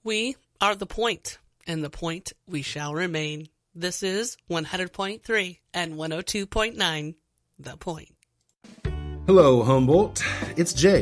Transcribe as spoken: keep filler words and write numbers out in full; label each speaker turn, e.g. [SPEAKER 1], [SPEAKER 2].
[SPEAKER 1] We are the point, and the point we shall remain. This is one hundred point three and one oh two point nine, The Point.
[SPEAKER 2] Hello, Humboldt. It's Jay.